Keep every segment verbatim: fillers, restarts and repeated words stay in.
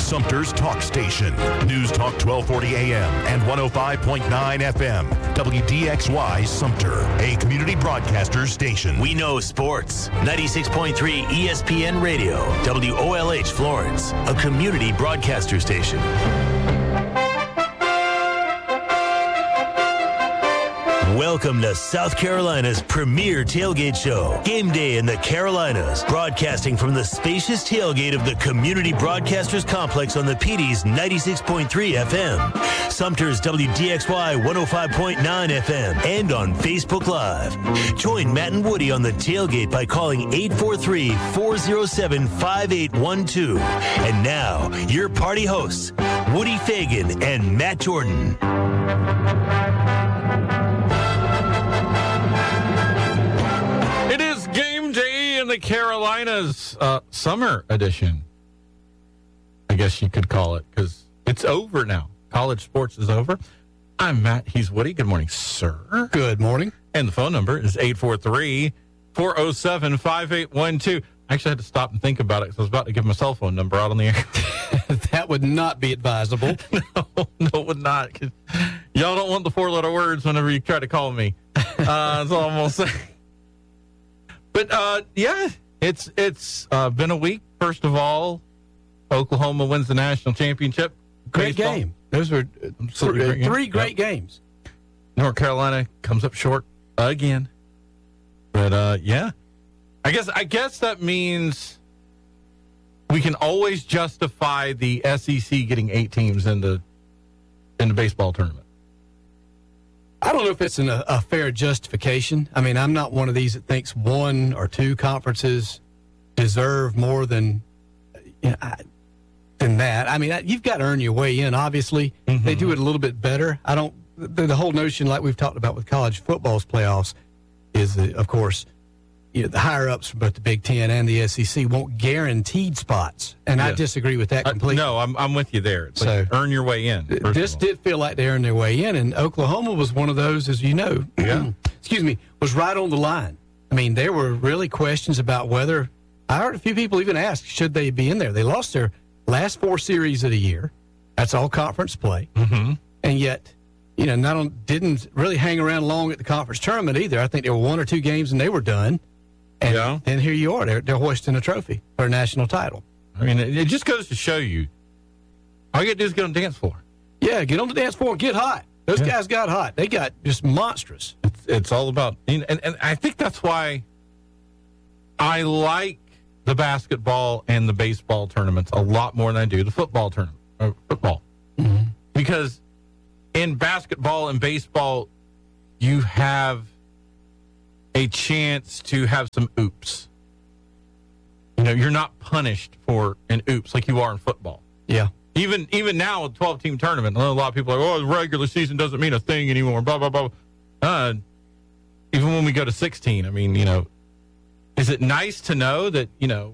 Sumter's talk station. News Talk twelve forty A M and one oh five point nine F M. W D X Y Sumter, a community broadcaster station. We know sports. ninety-six point three E S P N Radio. W O L H Florence, a community broadcaster station. Welcome to South Carolina's premier tailgate show, Game Day in the Carolinas, broadcasting from the spacious tailgate of the Community Broadcasters Complex on the P D's ninety-six point three F M, Sumter's W D X Y one oh five point nine F M, and on Facebook Live. Join Matt and Woody on the tailgate by calling eight four three, four oh seven, five eight one two. And now, your party hosts, Woody Fagan and Matt Jordan. It is Game Day in the Carolinas, uh, summer edition. I guess you could call it, because it's over now. College sports is over. I'm Matt. He's Woody. Good morning, sir. Good morning. And the phone number is eight four three, four oh seven, five eight one two. I actually had to stop and think about it because I was about to give my cell phone number out on the air. That would not be advisable. no, no, it would not. 'Cause y'all don't want the four-letter words whenever you try to call me. Uh, that's all I'm going to say. But, uh, yeah, it's it's uh, been a week. First of all, Oklahoma wins the national championship. Great Baseball. game. Those were uh, Absolutely three, great game. three great Yep. games. North Carolina comes up short again. But, uh, yeah. I guess I guess that means we can always justify the S E C getting eight teams in the, in the baseball tournament. I don't know if it's an, a, a fair justification. I mean, I'm not one of these that thinks one or two conferences deserve more than you know, I, than that. I mean, I, you've got to earn your way in. Obviously, mm-hmm. They do it a little bit better. I don't. The, the whole notion, like we've talked about with college football's playoffs, is uh, of course, you know, the higher ups from both the Big Ten and the S E C want guaranteed spots, and yes. I disagree with that completely. Uh, no, I'm I'm with you there. It's so like earn your way in. This did feel like they earned their way in, and Oklahoma was one of those, as you know. Yeah. excuse me, was right on the line. I mean, there were really questions about whether. I heard a few people even ask, should they be in there? They lost their last four series of the year. That's all conference play, mm-hmm. and yet, you know, not on, didn't really hang around long at the conference tournament either. I think there were one or two games, and they were done. And yeah. then here you are. They're, they're hoisting a trophy for a national title. I mean, it, it just goes to show you, all you got to do is get on the dance floor. Yeah, get on the dance floor and get hot. Those yeah. guys got hot. They got just monstrous. It's, it's all about, and, and I think that's why I like the basketball and the baseball tournaments a lot more than I do the football tournament, or football. Mm-hmm. Because in basketball and baseball, you have a chance to have some oops. You know, you're not punished for an oops like you are in football. Yeah. Even even now with twelve-team tournament, I know a lot of people are like, oh, the regular season doesn't mean a thing anymore, blah, blah, blah. Uh, even when we go to sixteen, I mean, you know, is it nice to know that, you know,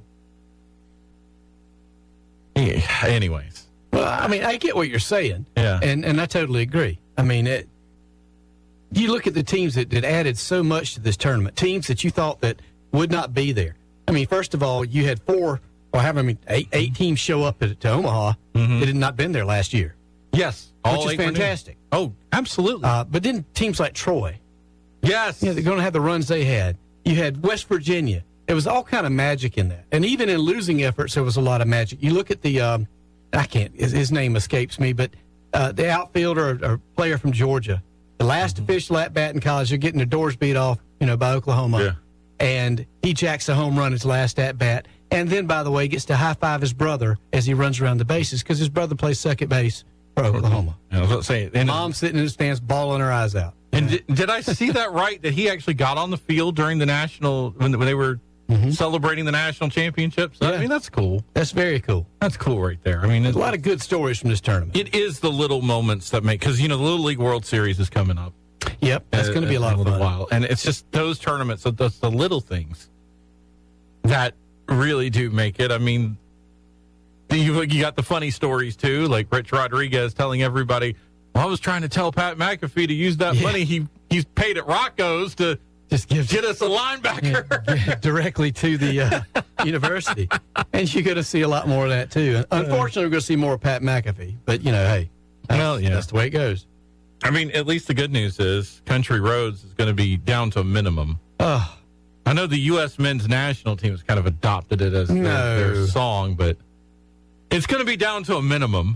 yeah, anyways. Well, I mean, I get what you're saying. Yeah. And, and I totally agree. I mean, it, you look at the teams that, that added so much to this tournament, teams that you thought that would not be there. I mean, first of all, you had four, or have I mean, eight, eight teams show up at, to Omaha mm-hmm. that had not been there last year. Yes. All which is fantastic. Oh, absolutely. Uh, but then teams like Troy. Yes. Yeah, you know, they're going to have the runs they had. You had West Virginia. There was all kind of magic in that. And even in losing efforts, there was a lot of magic. You look at the, um, I can't, his, his name escapes me, but uh, the outfielder or, or player from Georgia, the last mm-hmm. official at bat in college, they're getting their doors beat off, you know, by Oklahoma. Yeah. And he jacks a home run his last at bat. And then, by the way, gets to high five his brother as he runs around the bases because his brother plays second base for Oklahoma. I was about to say, and Mom's sitting in the stands, bawling her eyes out. And did, did I see that right? That he actually got on the field during the national when, when they were mm-hmm. celebrating the national championships? Yeah. I mean, that's cool. That's very cool. That's cool right there. I mean, there's a lot of good stories from this tournament. It is the little moments that make, because you know the Little League World Series is coming up. Yep, that's uh, going to be a lot of fun. While. And it's just those tournaments, so that's the little things that really do make it. I mean, you you got the funny stories too, like Rich Rodriguez telling everybody, well, I was trying to tell Pat McAfee to use that yeah. money he he's paid at Rocco's to just gives Get us a linebacker. get directly to the uh, university. And you're going to see a lot more of that, too. And unfortunately, we're going to see more of Pat McAfee. But, you know, hey, that's, Well, yeah. that's the way it goes. I mean, at least the good news is Country Roads is going to be down to a minimum. Oh, I know the U S men's national team has kind of adopted it as their, No. their song, but it's going to be down to a minimum.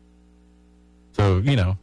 So, you know.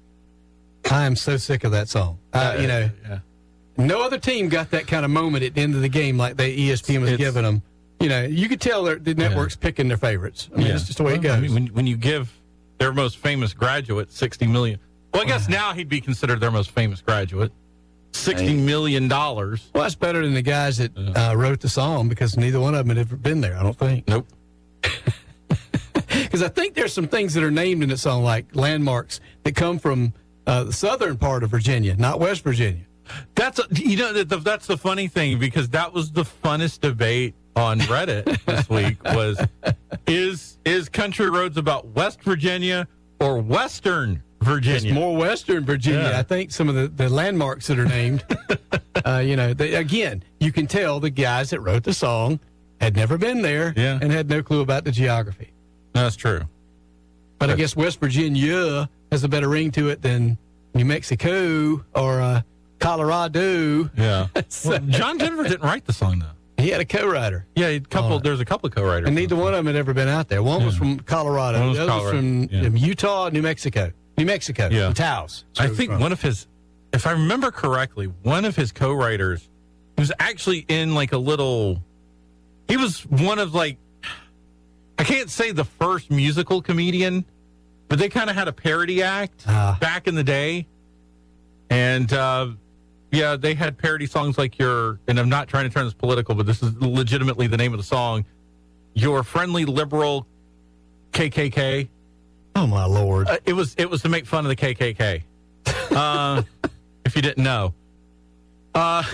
I am so sick of that song. Uh, you know, yeah. no other team got that kind of moment at the end of the game like they E S P N was It's- giving them. You know, you could tell they're- the network's picking their favorites. I mean, Yeah. it's just the way it Well, goes. I mean, when, when you give their most famous graduate sixty million dollars, well, I guess now he'd be considered their most famous graduate, sixty million dollars. Well, that's better than the guys that uh, wrote the song because neither one of them had ever been there, I don't think. Nope. Because I think there's some things that are named in the song, like landmarks that come from uh, the southern part of Virginia, not West Virginia. That's a, you know that the, that's the funny thing, because that was the funnest debate on Reddit this week was is is Country Roads about West Virginia or Western Virginia? It's more Western Virginia. Yeah. I think some of the, the landmarks that are named, uh, you know, they, again, you can tell the guys that wrote the song had never been there Yeah. and had no clue about the geography. That's true. But I guess West Virginia has a better ring to it than New Mexico or uh, Colorado. Yeah. So- Well, John Denver didn't write the song though. He had a co-writer. Yeah, a couple. Oh. There's a couple of co-writers, And neither one of them had ever been out there. One was Yeah. from Colorado. One was the other was Colorado, from yeah. um, Utah, New Mexico. New Mexico. Yeah. From Taos. I think one of his, if I remember correctly, one of his co-writers was actually in like a little. He was one of like, I can't say the first musical comedian, but they kind of had a parody act Ah. back in the day, and uh, yeah, they had parody songs like your. And I'm not trying to turn this political, but this is legitimately the name of the song. Your friendly liberal K K K. Oh, my Lord. Uh, it was it was to make fun of the K K K. Uh, if you didn't know, uh,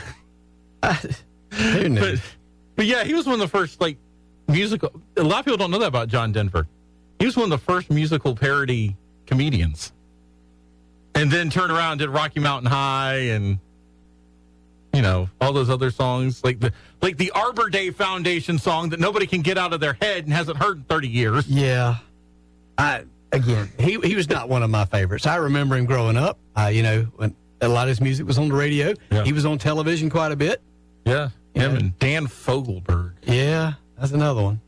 Who knew? but but yeah, he was one of the first like musical. A lot of people don't know that about John Denver. He was one of the first musical parody comedians, and then turned around and did Rocky Mountain High and you know all those other songs like the like the Arbor Day Foundation song that nobody can get out of their head and hasn't heard in thirty years. Yeah. I again, he he was not one of my favorites. I remember him growing up. Uh, you know, when a lot of his music was on the radio. Yeah. He was on television quite a bit. Yeah, him Yeah. and Dan Fogelberg. Yeah, that's another one.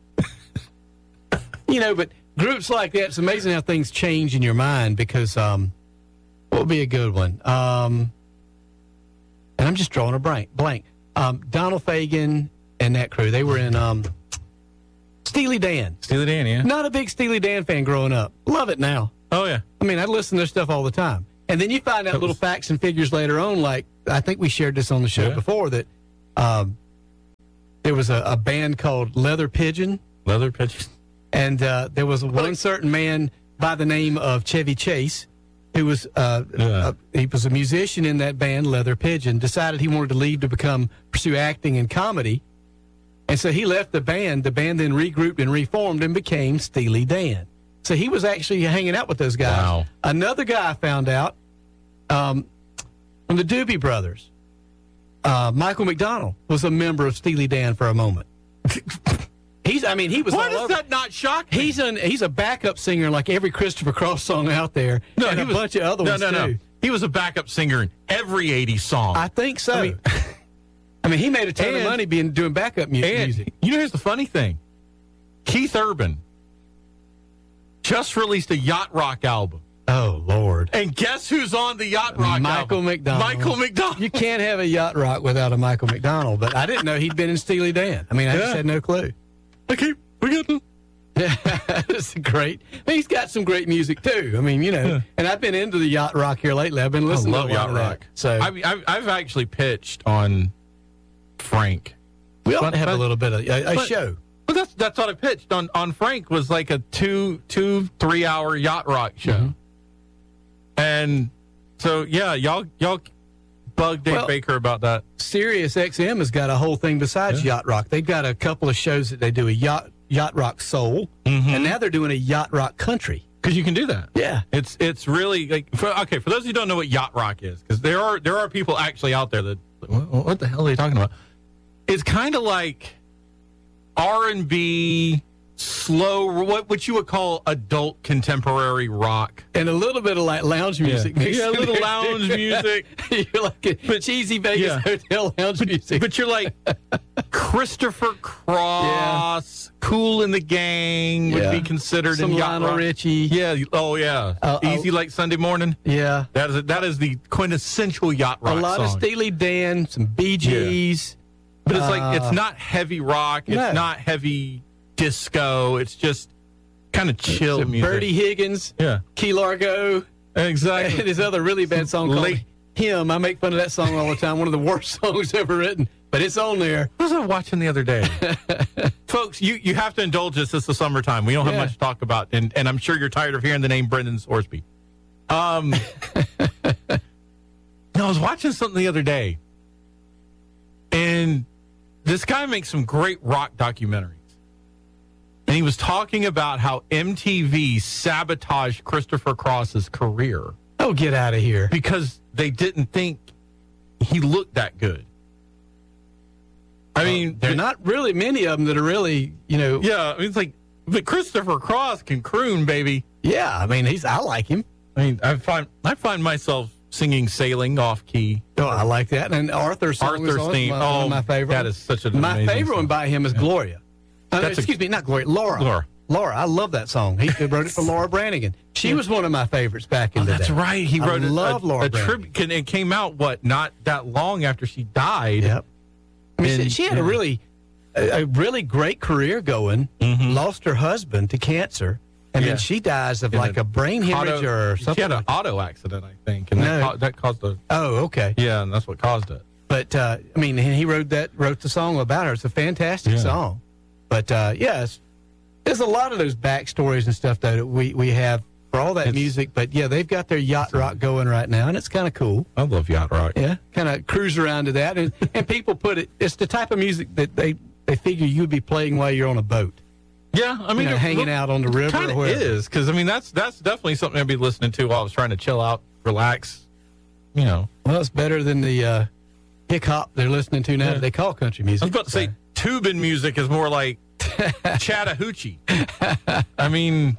You know, but groups like that, it's amazing how things change in your mind because um, what would be a good one? Um, and I'm just drawing a blank. Blank. Um, Donald Fagen and that crew, they were in um, Steely Dan. Steely Dan, yeah. Not a big Steely Dan fan growing up. Love it now. Oh yeah. I mean, I listen to their stuff all the time. And then you find out That little was- facts and figures later on, like I think we shared this on the show Yeah. before, that um, there was a, a band called Leather Pigeon, Leather Pigeon. and uh, there was one certain man by the name of Chevy Chase who was uh, Yeah. uh, he was a musician in that band, Leather Pigeon, decided he wanted to leave to become pursue acting and comedy. And so he left the band. The band then regrouped and reformed and became Steely Dan. So he was actually hanging out with those guys. Wow. Another guy I found out um, from the Doobie Brothers, uh, Michael McDonald was a member of Steely Dan for a moment. He's, I mean, he was Why all does over. that not shock me? He's an he's a backup singer in like every Christopher Cross song out there, and he a was- bunch of other no, ones no, too. no. He was a backup singer in every eighties song. I think so. I I mean- mean, he made a ton of And- money being doing backup mu- and music. you know, here's the funny thing: Keith Urban just released a yacht rock album, Oh Lord! and guess who's on the yacht rock album? Michael McDonald. Michael McDonald. You can't have a yacht rock without a Michael McDonald. But I didn't know he'd been in Steely Dan. I mean, I just Yeah. had no clue. I keep forgetting. It's great. I mean, he's got some great music too. I mean, you know, Yeah. and I've been into the yacht rock here lately. I've been I listening love to a lot yacht of that. rock. So I mean, I've, I've actually pitched on Frank. we ought but- to have but- a little bit of a, a but- show. Well, that's that's what I pitched on on Frank was like a two two three hour yacht rock show, Mm-hmm. and so yeah, y'all y'all bug Dave Well- Baker about that. Sirius X M has got a whole thing besides Yeah. yacht rock. They've got a couple of shows that they do a yacht yacht rock soul, Mm-hmm. and now they're doing a yacht rock country. Because you can do that. Yeah. It's it's really like for, okay for those who don't know what yacht rock is, because there are there are people actually out there that what, what the hell are they talking about? It's kind of like R and B, slow, what what you would call adult contemporary rock. And a little bit of like lounge music. Yeah, mixed yeah a in little there. lounge music. You're like a But- cheesy Vegas yeah. hotel lounge But, music. but you're like Christopher Cross, Cool in the Gang would Yeah. be considered Some in yacht Lionel rock. Richie. Yeah. Oh yeah. Uh, Easy uh, like Sunday morning. Yeah. That is that is the quintessential yacht rock A lot song. of Steely Dan, some Bee Gees. But it's like Uh, it's not heavy rock. It's no. not heavy disco. It's just kind of chill some music. Bertie Higgins, Yeah, Key Largo, and exactly. his other really bad song called Late- Him. I make fun of that song all the time. One of the worst songs ever written, but it's on there. What was I watching the other day? Folks, you, you have to indulge us. It's the summertime. We don't have Yeah. much to talk about, and, and I'm sure you're tired of hearing the name Brendan Sorsby. Um, no, I was watching something the other day, and this guy makes some great rock documentaries. And he was talking about how M T V sabotaged Christopher Cross's career Oh, get out of here. because they didn't think he looked that good. I mean, There are not really many of them that are really, you know. yeah, I mean, it's like, but Christopher Cross can croon, baby. Yeah, I mean, he's. I like him. I mean, I find I find myself singing "Sailing" off key. Oh, I like that. And Arthur's song is Arthur's always theme. my, oh, one of my favorite. That is such a my amazing favorite song. one by him is Gloria. Uh, That's a- excuse me, not Gloria. Laura. Laura. Laura. I love that song. He wrote it for Laura Branigan. She was one of my favorites back in Oh, the that's day. right. He I wrote a, love a, Laura a Branigan. tribute. and It came out what not that long after she died. Yep. I mean, she, And- she had a yeah. really, a, a really great career going. Mhm. Lost her husband to cancer, and Yeah. then she dies of In like a a brain hemorrhage Auto- or She something. had an like- auto accident, I think, and that, No. ca- that caused the oh, okay. yeah, and that's what caused it. But uh, I mean, he he wrote that, wrote the song about her. It's a fantastic Yeah. song. But uh, yes, there's a lot of those backstories and stuff that we we have for all that It's- music. But yeah, they've got their yacht rock going right now, and it's kind of cool. I love yacht rock. Yeah, kind of cruise around to that, and, and people put it. It's the type of music that they they figure you'd be playing while you're on a boat, Yeah, I mean, you know, it- hanging out on the river Kind or of wherever. is because I mean that's that's definitely something I'd be listening to while I was trying to chill out, relax. You know, Well, it's better than the uh, hick hop they're listening to now. Yeah. That they call country music. I was about to say tubing music is more like Chattahoochee. I mean,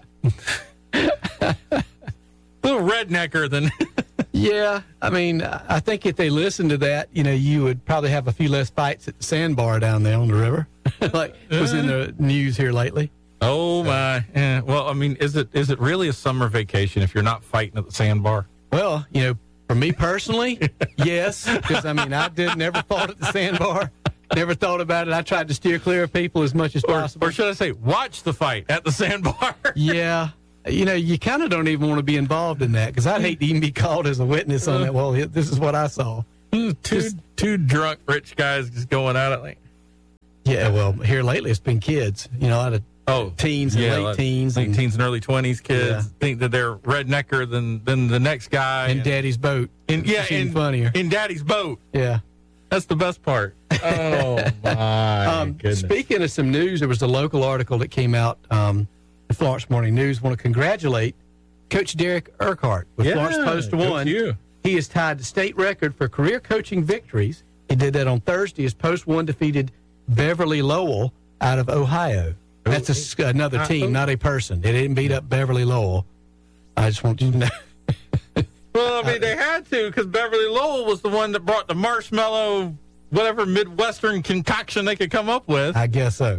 a little rednecker than. Yeah, I mean, I think if they listened to that, you know, you would probably have a few less fights at the sandbar down there on the river, like was in the news here lately. Oh my! Yeah. Well, I mean, is it is it really a summer vacation if you're not fighting at the sandbar? Well, you know, for me personally, yes, because I mean, I did never fought at the sandbar, never thought about it. I tried to steer clear of people as much as Or, possible. or should I say, watch the fight at the sandbar? Yeah. You know, you kind of don't even want to be involved in that because I'd hate to even be called as a witness on that. Well, this is what I saw. two two drunk rich guys just going at it like. Yeah, well, here lately it's been kids. You know, a lot of Oh, teens and late like teens late and- teens and early twenties kids Yeah. think that they're rednecker than than the next guy. in Daddy's boat. in, yeah, It's even in, funnier. in Daddy's boat. Yeah. That's the best part. Oh my Um, goodness! speaking of some news, there was a local article that came out. Um, the Florence Morning News want to congratulate Coach Derek Urquhart with Yeah, Florence Post good One. for you. He has tied the state record for career coaching victories. He did that on Thursday as Post One defeated Beverly Lowell out of Ohio. That's a s another Uh, team, who? not a person. They didn't beat up Beverly Lowell. I just want you to know. Well, I mean, they had to because Beverly Lowell was the one that brought the marshmallow, whatever Midwestern concoction they could come up with. I guess so.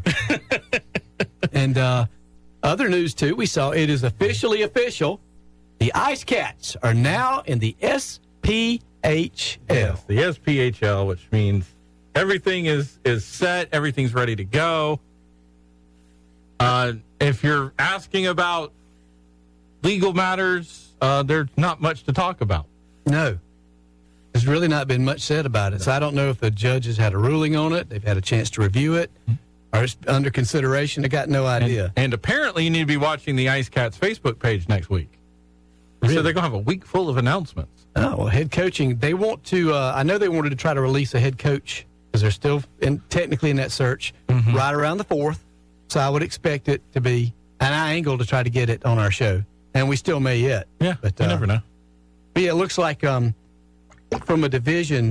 And uh, other news, too, we saw it is officially official. The Ice Cats are now in the S P H L. Yes, the S P H L, which means everything is is set, everything's ready to go. Uh, if you're asking about legal matters, uh, there's not much to talk about. No. There's really not been much said about it. So I don't know if the judges had a ruling on it, they've had a chance to review it, or it's under consideration. I got no And, idea. and apparently, you need to be watching the Ice Cats Facebook page next week. So Really? they're going to have a week full of announcements. Oh, well, head coaching. They want to, uh, I know they wanted to try to release a head coach because they're still in, technically in that search Mm-hmm. right around the fourth. So I would expect it to be, and I angle to try to get it on our show. And we still may yet. Yeah, But, you uh, never know. But yeah, it looks like um, from a division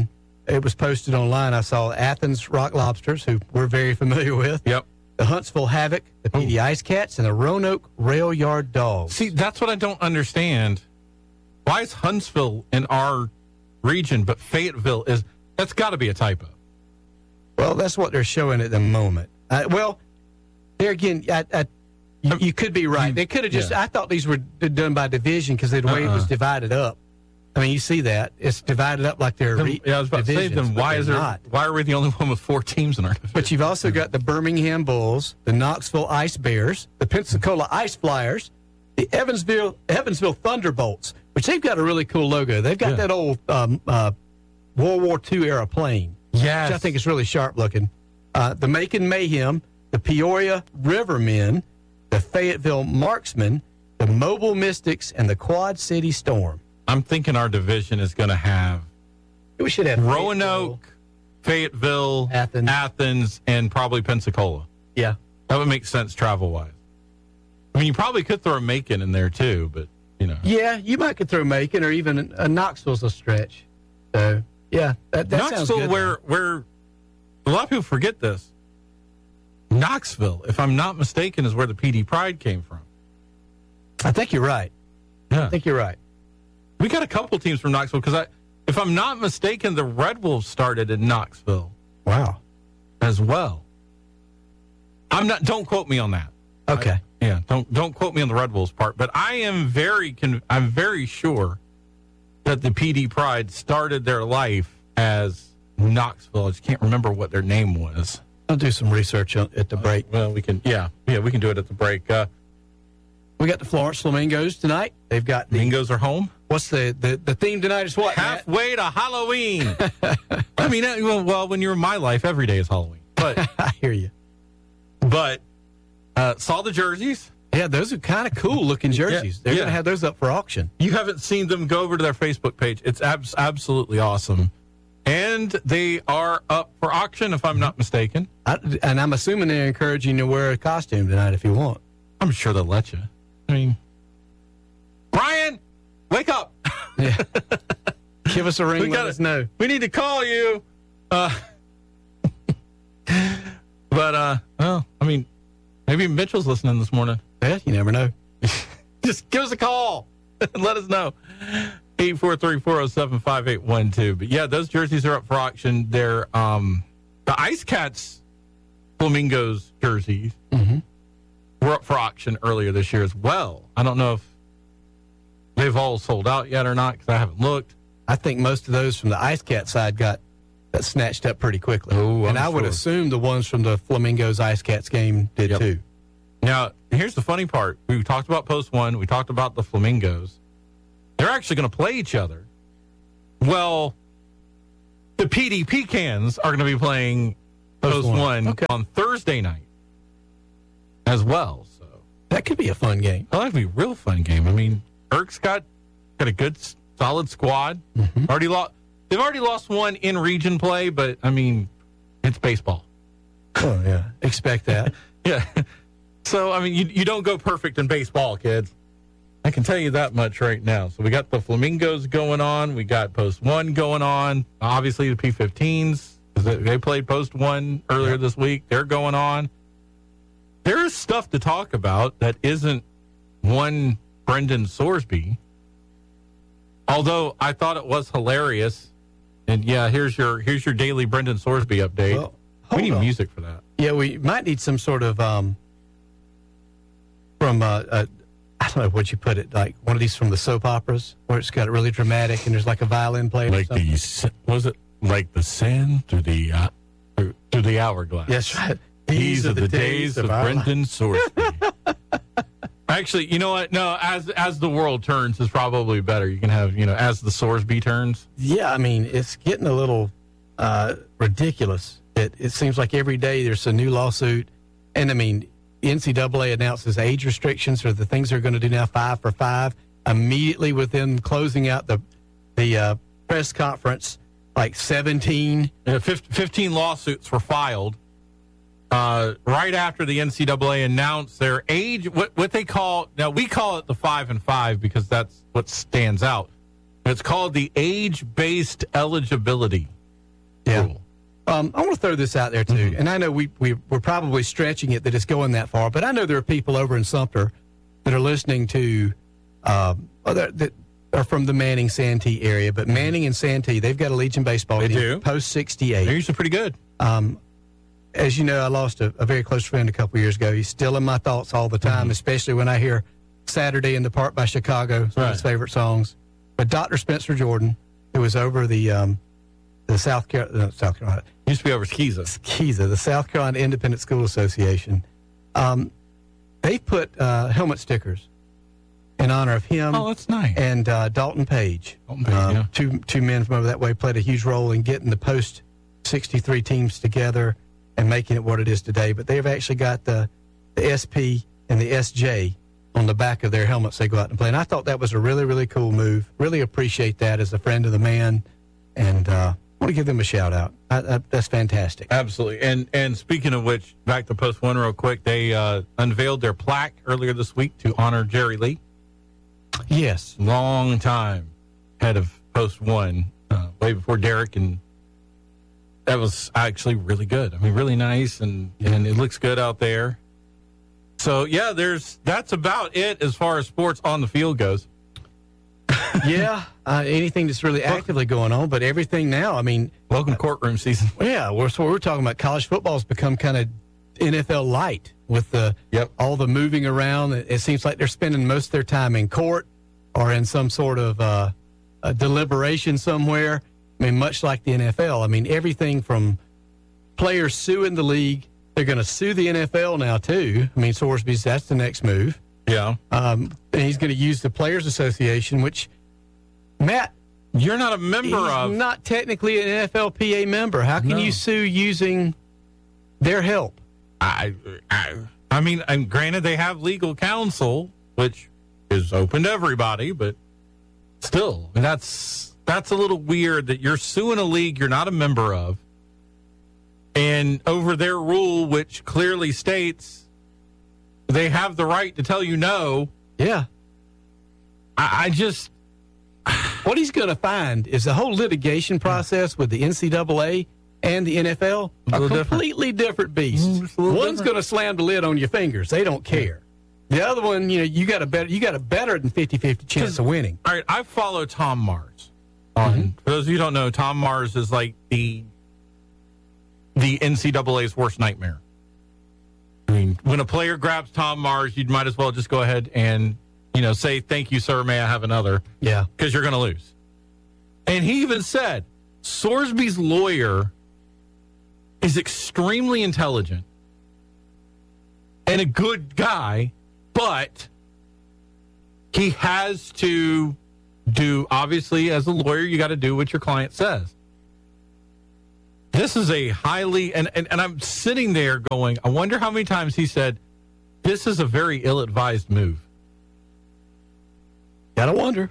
it was posted online. I saw Athens Rock Lobsters, who we're very familiar with. Yep. The Huntsville Havoc, the P D Ice Cats, and the Roanoke Rail Yard Dogs. See, that's what I don't understand. Why is Huntsville in our region, but Fayetteville is? That's got to be a typo. Well, that's what they're showing at the moment. Uh, well, there again, I, I, you, you could be right. They could have just. Yeah. I thought these were d- done by division because the way Uh-uh. it was divided up. I mean, you see that it's divided up like they're. Then, Re- yeah, I was about divisions, to say, then but why they're is there? not. Why are we the only one with four teams in our division? But you've also got the Birmingham Bulls, the Knoxville Ice Bears, the Pensacola Ice Flyers, the Evansville Evansville Thunderbolts, which they've got a really cool logo. They've got Yeah. that old um, uh, World War Two era plane, Yes. which I think is really sharp looking. Uh, the Macon Mayhem, the Peoria Rivermen, the Fayetteville Marksmen, the Mobile Mystics, and the Quad City Storm. I'm thinking our division is going to have We should have Roanoke, Fayetteville, Athens. Athens, and probably Pensacola. Yeah. That would make sense travel-wise. I mean, you probably could throw Macon in there, too, but, you know. Yeah, you might could throw Macon or even uh, Knoxville's a stretch. So, yeah, that, that sounds Knoxville, good. where, where a lot of people forget this. Knoxville, if I'm not mistaken, is where the P D Pride came from. I think you're right. Yeah. I think you're right. We got a couple teams from Knoxville because, I, if I'm not mistaken, the Red Wolves started in Knoxville Wow. as well. I'm not. Don't quote me on that. Okay. I, yeah. Don't don't quote me on the Red Wolves part. But I am very. Con- I'm very sure that the P D Pride started their life as Knoxville. I just can't remember what their name was. I'll do some research on, at the break. Well, we can. Yeah. Yeah. We can do it at the break. Uh, We got the Florence Flamingos tonight. They've got the Mingos are home. what's the, the, the theme tonight is what? Matt? Halfway to Halloween. I mean, uh, well, well, when you're in my life, every day is Halloween. But I hear you. but uh, saw the jerseys. Yeah, those are kind of cool looking jerseys. They're yeah. going to have those up for auction. You haven't seen them, go over to their Facebook page. It's abs- absolutely awesome. And they are up for auction, if I'm not mistaken. I, and I'm assuming they're encouraging you to wear a costume tonight if you want. I'm sure they'll let you. I mean, Brian, wake up. Yeah. Give us a ring. We Let gotta- us know. We need to call you. Uh, but, uh, well, I mean, maybe Mitchell's listening this morning. Yeah, you never know. Just give us a call and let us know. eight four three, four oh seven, five eight one two. But yeah, those jerseys are up for auction. They're um, the Ice Cats Flamingos jerseys Mm-hmm. were up for auction earlier this year as well. I don't know if they've all sold out yet or not because I haven't looked. I think most of those from the Ice Cat side got that snatched up pretty quickly. Oh, and I'm I would sure. assume the ones from the Flamingos Ice Cats game did Yep. too. Now, here's the funny part. We talked about Post One. We talked about the Flamingos. They're actually going to play each other. Well, the P D Pecans are going to be playing Post, Post One, One. Okay. on Thursday night as well. So That could be a fun game. that'll be a real fun game. I mean, Eric's got got a good, s- solid squad. Mm-hmm. Already lost. They've already lost one in region play, but I mean, it's baseball. Oh, yeah. Expect that. Yeah. So, I mean, you, you don't go perfect in baseball, kids. I can tell you that much right now. So we got the Flamingos going on. We got Post One going on. Obviously, the P fifteens. They played Post One earlier Yep. this week. They're going on. There is stuff to talk about that isn't one Brendan Sorsby. Although I thought it was hilarious. And yeah, here's your here's your daily Brendan Sorsby update. Well, we hold need on. music for that. Yeah, we might need some sort of um from uh, uh I don't know what you put it, like one of these from the soap operas where it's got it really dramatic and there's like a violin player. or Like something. the s- was it like the sand through the uh, through, through the hourglass? That's right. These, are the days of our life. Brendan Sorsby. Actually, you know what? No, as as the world turns is probably better. You can have, you know, as the Sorsby turns. Yeah, I mean, it's getting a little uh, ridiculous. It, it seems like every day there's a new lawsuit. And, I mean, N C double A announces age restrictions for the things they're going to do now, five for five. Immediately within closing out the, the uh, press conference, like seventeen. Uh, fif- fifteen lawsuits were filed uh, right after the N C double A announced their age. What what they call now, we call it the five and five because that's what stands out. It's called the age-based eligibility Yeah. rule. Um, I want to throw this out there, too. Mm-hmm. And I know we, we, we're probably stretching it that it's going that far, but I know there are people over in Sumter that are listening to, uh, that, that are from the Manning Santee area. But Manning and Santee, they've got a Legion baseball They team, do. post sixty-eight. They're usually pretty good. Um, as you know, I lost a, a very close friend a couple years ago. He's still in my thoughts all the time, Mhm. especially when I hear Saturday in the Park by Chicago, it's one of his Right. favorite songs. But Doctor Spencer Jordan, who was over the um, the South Carolina, South Carolina, Used to be over Skiza. KISA, the South Carolina Independent School Association, um, they put uh, helmet stickers in honor of him Oh, that's nice. and uh, Dalton Page. Dalton Page, Um, yeah. Two two men from over that way played a huge role in getting the post sixty-three teams together and making it what it is today. But they've actually got the, the S P and the S J on the back of their helmets they go out and play. And I thought that was a really, really cool move. Really appreciate that as a friend of the man. And uh, I want to give them a shout out. I, I, that's fantastic. Absolutely. And and speaking of which, back to Post One real quick. They uh, unveiled their plaque earlier this week to honor Jerry Lee. Yes. Long time head of Post One, uh, way before Derek, and that was actually really good. I mean, really nice, and, and it looks good out there. So, yeah, there's that's about it as far as sports on the field goes. Yeah. Uh, anything that's really actively going on, but everything now, I mean, Welcome courtroom season. yeah, we're, so we're talking about college football has become kind of N F L light with the Yep. all the moving around. It, it seems like they're spending most of their time in court or in some sort of uh, a deliberation somewhere. I mean, much like the N F L. I mean, everything from players suing the league. They're going to sue the N F L now, too. I mean, Sorsby's, that's the next move. Yeah. Um, and he's going to use the Players Association, which, Matt, You're not a member he's of. not technically an N F L P A member. How can No. you sue using their help? I, I, I mean, and granted, they have legal counsel, which is open to everybody, but still, that's that's a little weird that you're suing a league you're not a member of, and over their rule, which clearly states they have the right to tell you no. Yeah. I, I just, What he's going to find is the whole litigation process with the N C double A and the N F L A are little different. completely different beasts. Mm, it's a little One's different. going to slam the lid on your fingers. They don't care. The other one, you know, you got a better you got a better than fifty-fifty chance of winning. all right, I follow Tom Mars. On for those of you who don't know, Tom Mars is like the the N C double A's worst nightmare. I mean, when a player grabs Tom Mars, you might as well just go ahead and, you know, say, thank you, sir, may I have another? Yeah. Because you're going to lose. And he even said, Sorsby's lawyer is extremely intelligent and a good guy, but he has to do, obviously, as a lawyer, you got to do what your client says. This is a highly, and, and, and I'm sitting there going, I wonder how many times he said, this is a very ill-advised move. Gotta wonder.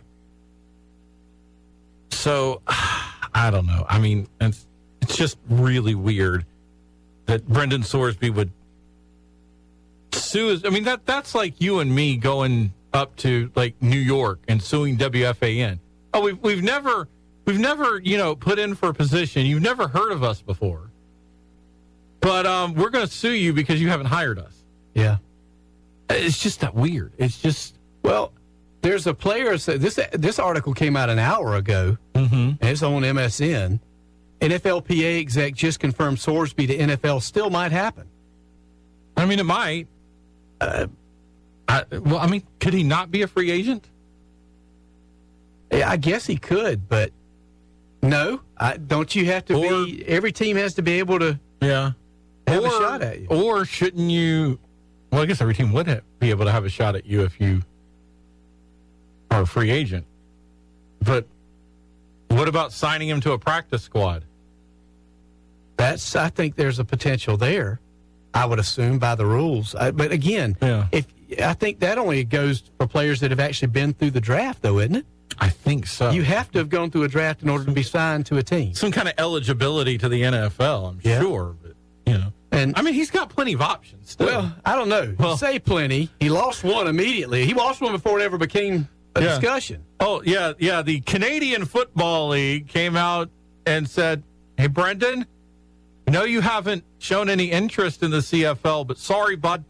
So, I don't know. I mean, it's, it's just really weird that Brendan Sorsby would sue his, I mean, that that's like you and me going up to, like, New York and suing W F A N. Oh, we've, we've never... We've never, you know, put in for a position. You've never heard of us before. But um, we're going to sue you because you haven't hired us. Yeah. It's just that weird. It's just... Well, there's a player. This this article came out an hour ago, Mm-hmm. and it's on M S N. N F L P A exec just confirmed Sorsby to N F L still might happen. I mean, it might. Uh, I, well, I mean, could he not be a free agent? Yeah, I guess he could, but no. I, don't you have to Or- be? Every team has to be able to Yeah. have or, a shot at you. Or shouldn't you... Well, I guess every team would have, be able to have a shot at you if you are a free agent. But what about signing him to a practice squad? That's. I think there's a potential there. I would assume by the rules, I, but again, Yeah. if I think that only goes for players that have actually been through the draft, though, isn't it? I think so. You have to have gone through a draft in order to be signed to a team. Some kind of eligibility to the N F L, I'm Yeah. sure. But, you know, And I mean, he's got plenty of options still. well, I don't know. Well- You say plenty. He lost one immediately. He lost one before it ever became a Yeah. discussion. oh, yeah, yeah. The Canadian Football League came out and said, hey, Brendan, I know you haven't shown any interest in the C F L, but sorry, bud.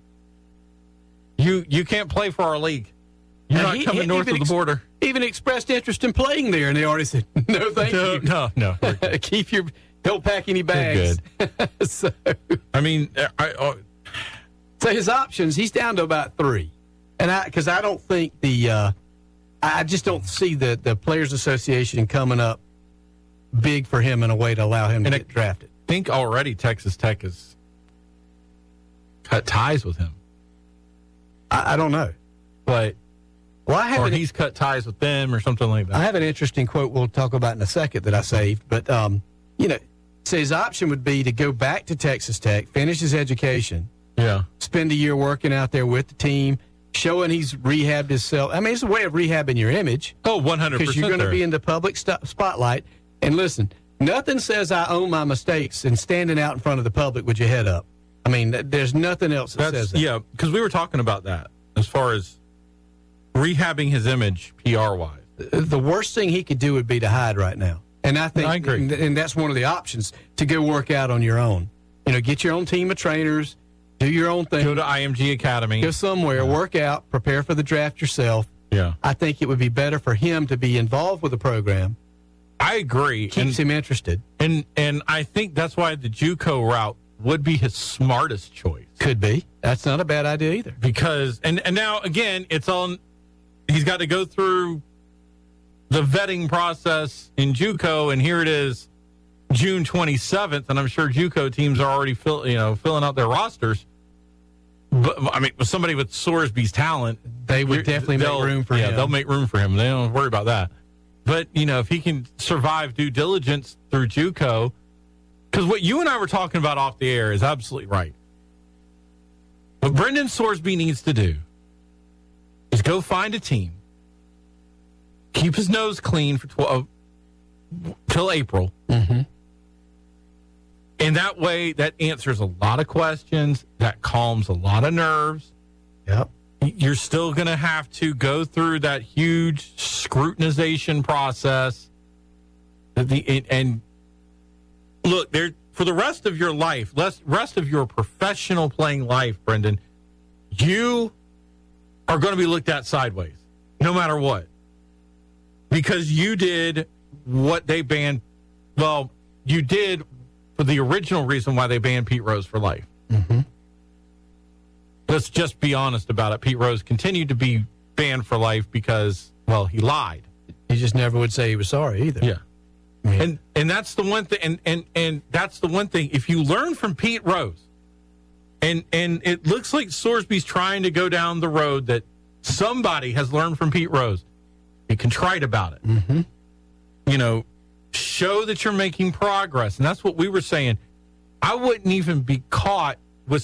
You you can't play for our league. You're And not he- coming he north even of the border. Even expressed interest in playing there, and they already said, no, thank No, you. no, no. Keep your, don't pack any bags. so, I mean, I, I so his options, he's down to about three. And I, because I don't think the, uh, I just don't see the, the Players Association coming up big for him in a way to allow him to And get I- drafted. think already Texas Tech has cut ties with him. I, I don't know. But Well, I have or an, he's cut ties with them or something like that. I have an interesting quote we'll talk about in a second that I saved. But, um, you know, so his option would be to go back to Texas Tech, finish his education, yeah. spend a year working out there with the team, showing he's rehabbed himself. I mean, it's a way of rehabbing your image Oh, one hundred percent. because you're going to there. be in the public st- spotlight. And listen, nothing says I own my mistakes and standing out in front of the public with your head up. I mean, th- there's nothing else that That's, says that. yeah, because we were talking about that as far as rehabbing his image P R wise. The worst thing he could do would be to hide right now. And I think, I agree. and, and that's one of the options, to go work out on your own. You know, get your own team of trainers, do your own thing. Go to I M G Academy. Go somewhere, work out, prepare for the draft yourself. Yeah, I think it would be better for him to be involved with the program. I agree. Keeps and, him interested. and and I think that's why the JUCO route would be his smartest choice. Could be. That's not a bad idea either. Because and and now again, it's on. He's got to go through the vetting process in JUCO, and here it is, June twenty-seventh, and I'm sure JUCO teams are already fill, you know filling out their rosters. But I mean, with somebody with Sorsby's talent, They would you're- definitely make they'll- room for yeah, him. they'll make room for him. They don't worry about that. But you know, if he can survive due diligence through JUCO, because what you and I were talking about off the air is absolutely right. What Brendan Sorsby needs to do is go find a team, keep his nose clean for twelve till April, Mm-hmm. and that way that answers a lot of questions, that calms a lot of nerves. Yep. You're still going to have to go through that huge scrutinization process. The and look, there for the rest of your life, rest rest of your professional playing life, Brendan, you are going to be looked at sideways, no matter what, because you did what they banned. Well, you did for the original reason why they banned Pete Rose for life. Mm-hmm. Let's just be honest about it. Pete Rose continued to be banned for life because, well, he lied. He just never would say he was sorry either. Yeah. I mean, And and that's the one thing and, and and that's the one thing. If you learn from Pete Rose, and and it looks like Sorsby's trying to go down the road that somebody has learned from Pete Rose, be contrite about it. Mm-hmm. You know, show that you're making progress. And that's what we were saying. I wouldn't even be caught